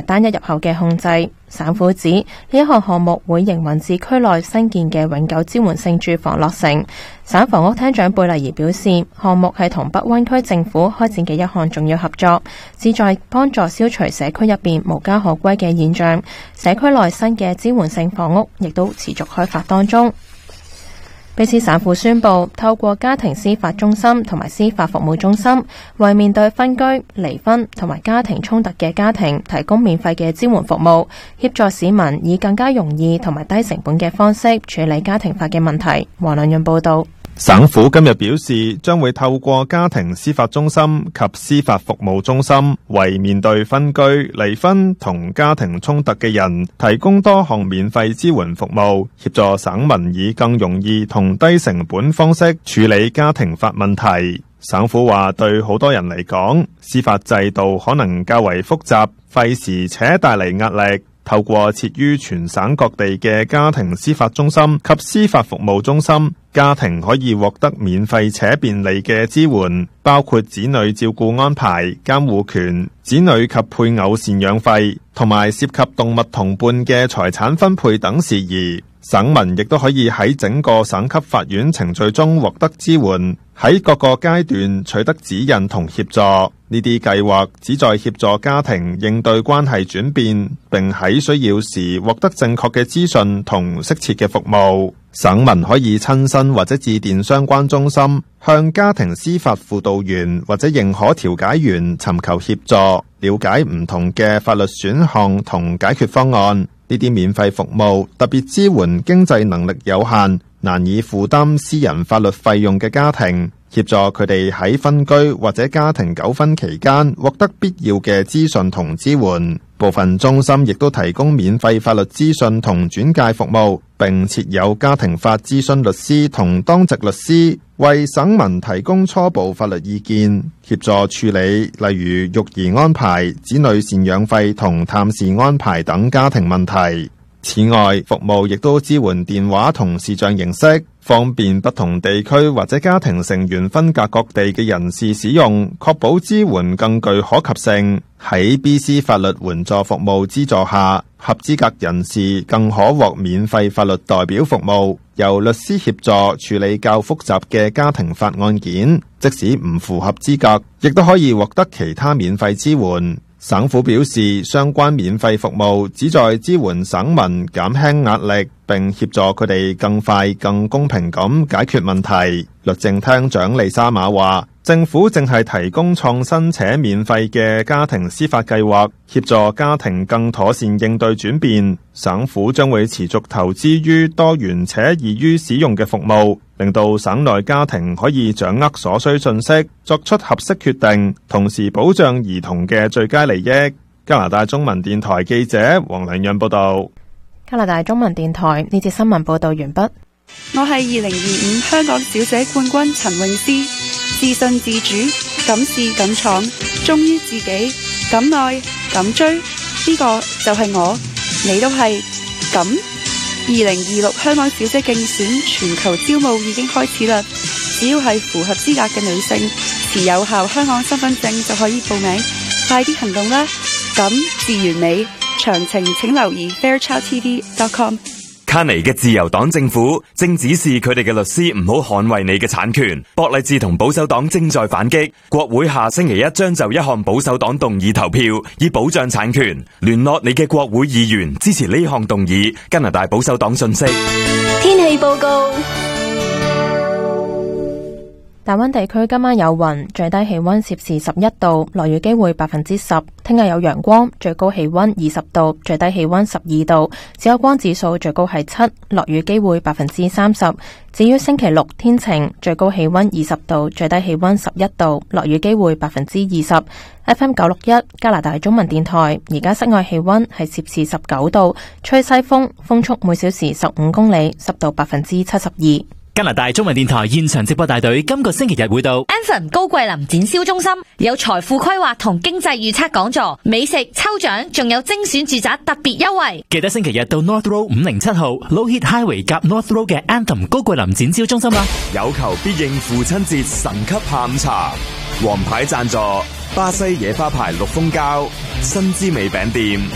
單一入口嘅控制。省府指呢一項目會營運至區內新建嘅永久支援性住房落成。省房屋廳長貝麗儀表示，項目係同北灣區政府開展嘅一項重要合作，旨在幫助消除社區入邊無家可歸嘅現象。社區內新嘅支援性房屋亦都持續開發當中。卑詩省府宣布，透過家庭司法中心同埋司法服務中心，為面對分居、離婚同埋家庭衝突嘅家庭提供免費嘅支援服務，協助市民以更加容易同埋低成本嘅方式處理家庭法嘅問題。黃良潤報道。 省府今日表示，將會透過家庭司法中心及司法服務中心，為面對分居、離婚同家庭衝突嘅人提供多項免費支援服務，協助省民以更容易同低成本方式處理家庭法問題。省府話，對好多人嚟講，司法制度可能較為複雜、費時且帶嚟壓力。透過設於全省各地嘅家庭司法中心及司法服務中心，家庭可以獲得免費且便利嘅支援，包括子女照顧安排、監護權、子女及配偶贍養費，同埋涉及動物同伴嘅財產分配等事宜。省民亦都可以喺整個省級法院程序中獲得支援，喺各個階段取得指引同協助。呢啲計劃旨在協助家庭應對關係轉變，並喺需要時獲得正確嘅資訊同適切嘅服務。省民可以親身或者致電相關中心，向家庭司法輔導員或者認可調解員尋求協助，了解唔同嘅法律選項同解決方案。呢啲免費服務特別支援經濟能力有限、難以負擔私人法律費用嘅家庭，協助佢哋喺分居或者家庭糾紛期間獲得必要嘅資訊同支援。部分中心亦都提供免費法律資訊同轉介服務，並設有家庭法諮詢律師同當值律師，為省民提供初步法律意見，協助處理例如育兒安排、子女贍養費同探視安排等家庭問題。此外，服務亦都支援電話同視像形式，方便不同地區或者家庭成員分隔各地嘅人士使用，確保支援更具可及性。喺 BC 法律援助服務資助下，合資格人士更可獲免費法律代表服務，由律師協助處理較複雜嘅家庭法案件，即使唔符合資格，亦都可以獲得其他免費支援。省府表示，相關免費服務旨在支援省民減輕壓力，並協助佢哋更快、更公平咁解決問題。律政廳長利沙馬話，政府正係提供創新且免費嘅家庭司法計劃，協助家庭更妥善應對轉變。省府將會持續投資於多元且易於使用嘅服務，令到省內家庭可以掌握所需信息，作出合適決定，同時保障兒童嘅最佳利益。加拿大中文電台記者黃良潤報道。 加拿大中文電台呢節新聞報道完畢。 我係2025香港小姐冠軍陳詠詩，自信自主，敢試敢闖，忠於自己，敢愛敢追，呢個就係我，你都係咁。2026香港小姐競選全球招募已經開始啦，只要係符合資格嘅女性，持有效香港身份證就可以報名，快啲行動啦！咁自完美，詳情請留意 fairchildtv.com。 卡尼嘅自由黨政府正指示佢哋嘅律師唔好捍衛你嘅產權。博勵治同保守黨正在反擊，國會下星期一將就一項保守黨動議投票，以保障產權。聯絡你嘅國會議員支持呢項動議。加拿大保守黨訊息。 天氣報告。 大灣地區今晚有雲，最低氣溫攝氏11度，落雨機會10%。聽日有陽光，最高氣溫20度，最低氣溫12度。紫外光指數最高係7，落雨機會30%。至於星期六天晴，最高氣溫20度，最低氣溫11度，落雨機會20%。FM 961加拿大中文電台，而家室外氣溫係攝氏19度，吹西風，風速每小時15公里，濕度72%。 加拿大中文電台現場直播大隊今個星期日會到 Anson 高桂林展銷中心，有財富規劃同經濟預測講座、美食抽獎，仲有精選住宅特別優惠。 記得星期日到 North Road 507號 Low Heat Highway 夾 North Road 嘅 Anthem 高桂林展銷中心啦。 有求必應父親節神級下午茶，王牌贊助巴西野花牌綠蜂膠、新滋味餅店。